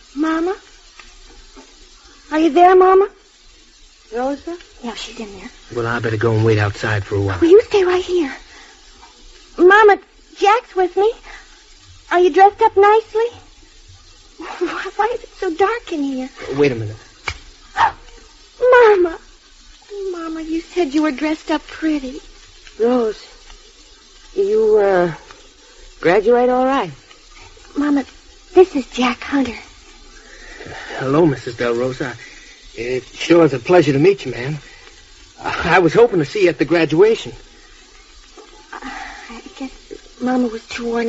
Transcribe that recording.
Mama? Are you there, Mama? Rosa? Yeah, she's in there. Well, I better go and wait outside for a while. Will you stay right here? Mama, Jack's with me. Are you dressed up nicely? Why is it so dark in here? Wait a minute. Mama. Mama, you said you were dressed up pretty. Rose, you, graduate all right? Mama, this is Jack Hunter. Hello, Mrs. Del Rosa. It sure is a pleasure to meet you, ma'am. I was hoping to see you at the graduation. I guess Mama was too worn